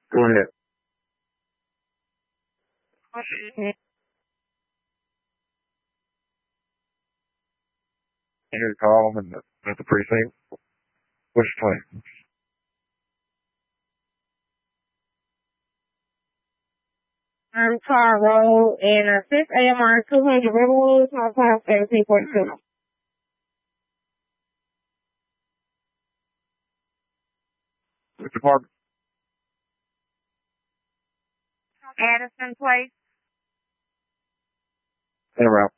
Go ahead. Here to call them at the precinct. What's your plan? Car Road and 6 AMR 200 Riverwood, South South 1742. Which department? Addison Place. En route.